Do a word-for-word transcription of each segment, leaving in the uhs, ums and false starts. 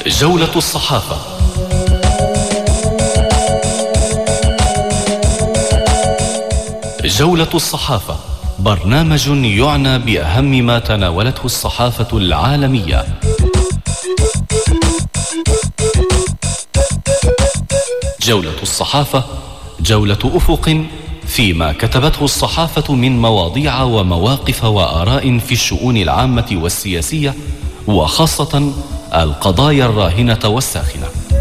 جولة الصحافة. جولة الصحافة برنامج يعنى بأهم ما تناولته الصحافة العالمية. جولة الصحافة جولة أفق فيما كتبته الصحافة من مواضيع ومواقف وآراء في الشؤون العامة والسياسية، وخاصة القضايا الراهنة والساخنة.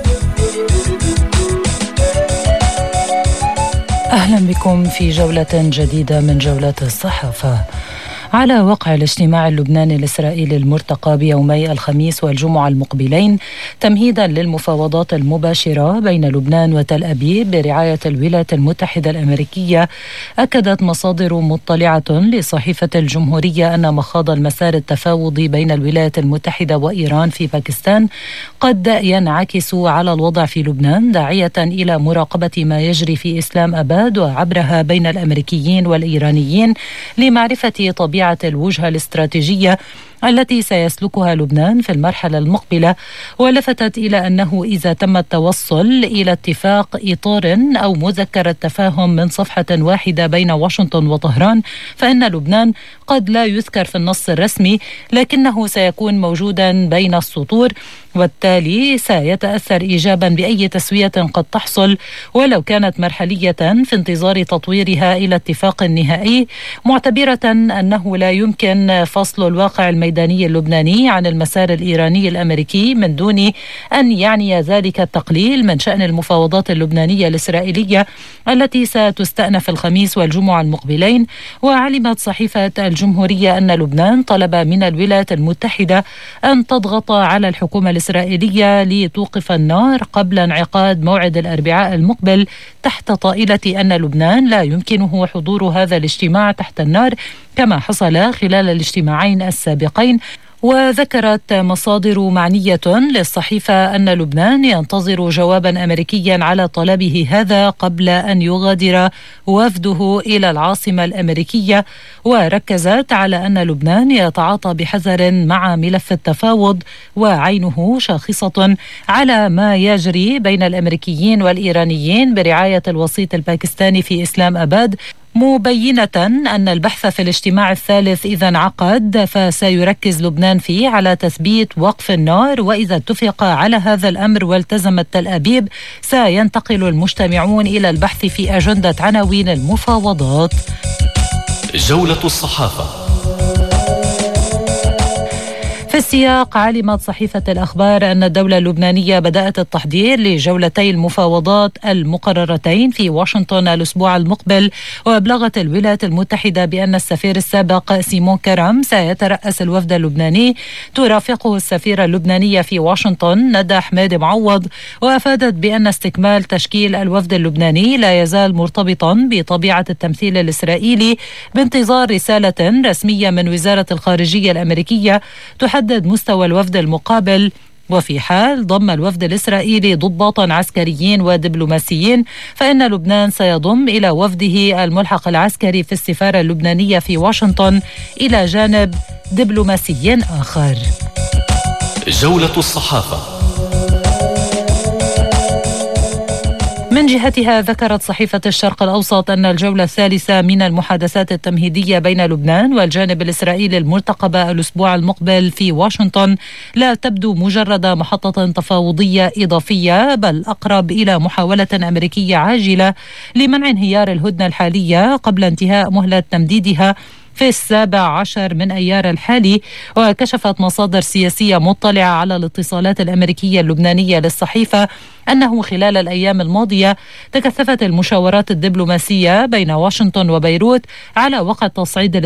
أهلا بكم في جولة جديدة من جولة الصحافة. على وقع الاجتماع اللبناني الإسرائيلي المرتقى بيومي الخميس والجمعة المقبلين تمهيدا للمفاوضات المباشرة بين لبنان وتل أبيب برعاية الولايات المتحدة الأمريكية، أكدت مصادر مطلعة لصحيفة الجمهورية أن مخاض المسار التفاوضي بين الولايات المتحدة وإيران في باكستان قد ينعكس على الوضع في لبنان، داعية إلى مراقبة ما يجري في إسلام أباد وعبرها بين الأمريكيين والإيرانيين لمعرفة طبيعة الوجهة الاستراتيجية التي سيسلكها لبنان في المرحلة المقبلة. ولفتت إلى أنه إذا تم التوصل إلى اتفاق إطار أو مذكرة تفاهم من صفحة واحدة بين واشنطن وطهران، فإن لبنان قد لا يذكر في النص الرسمي لكنه سيكون موجودا بين السطور، وبالتالي سيتأثر إيجابا بأي تسوية قد تحصل ولو كانت مرحلية في انتظار تطويرها إلى اتفاق نهائي، معتبرة أنه لا يمكن فصل الواقع الميداني اللبناني عن المسار الإيراني الأمريكي من دون أن يعني ذلك التقليل من شأن المفاوضات اللبنانية الإسرائيلية التي ستستأنف الخميس والجمعة المقبلين. وعلمت صحيفة الجمهورية أن لبنان طلب من الولايات المتحدة أن تضغط على الحكومة الإسرائيلية لتوقف النار قبل انعقاد موعد الأربعاء المقبل، تحت طائلة أن لبنان لا يمكنه حضور هذا الاجتماع تحت النار كما حصل خلال الاجتماعين السابقين. وذكرت مصادر معنية للصحيفة أن لبنان ينتظر جوابا أمريكيا على طلبه هذا قبل أن يغادر وفده إلى العاصمة الأمريكية، وركزت على أن لبنان يتعاطى بحذر مع ملف التفاوض وعينه شاخصة على ما يجري بين الأمريكيين والإيرانيين برعاية الوسيط الباكستاني في إسلام أباد، مبينة أن البحث في الاجتماع الثالث إذا انعقد فسيركز لبنان فيه على تثبيت وقف النار، وإذا اتفق على هذا الأمر والتزمت تل أبيب سينتقل المجتمعون إلى البحث في أجندة عناوين المفاوضات. جولة الصحافة. في السياق، علمت صحيفة الأخبار أن الدولة اللبنانية بدأت التحضير لجولتي المفاوضات المقررتين في واشنطن الأسبوع المقبل، وأبلغت الولايات المتحدة بأن السفير السابق سيمون كرم سيترأس الوفد اللبناني، ترافقه السفيرة اللبنانية في واشنطن ندى حماد معوض، وأفادت بأن استكمال تشكيل الوفد اللبناني لا يزال مرتبطا بطبيعة التمثيل الإسرائيلي بانتظار رسالة رسمية من وزارة الخارجية الأمريكية تحدد مستوى الوفد المقابل. وفي حال ضم الوفد الإسرائيلي ضباطا عسكريين ودبلوماسيين، فإن لبنان سيضم إلى وفده الملحق العسكري في السفارة اللبنانية في واشنطن إلى جانب دبلوماسي آخر. جولة الصحافة. من جهتها، ذكرت صحيفة الشرق الأوسط أن الجولة الثالثة من المحادثات التمهيدية بين لبنان والجانب الإسرائيلي المرتقبة الأسبوع المقبل في واشنطن لا تبدو مجرد محطة تفاوضية إضافية، بل أقرب إلى محاولة أمريكية عاجلة لمنع انهيار الهدنة الحالية قبل انتهاء مهلة تمديدها في السابع عشر من أيار الحالي. وكشفت مصادر سياسية مطلعة على الاتصالات الأمريكية اللبنانية للصحيفة أنه خلال الأيام الماضية تكثفت المشاورات الدبلوماسية بين واشنطن وبيروت على وقع تصعيد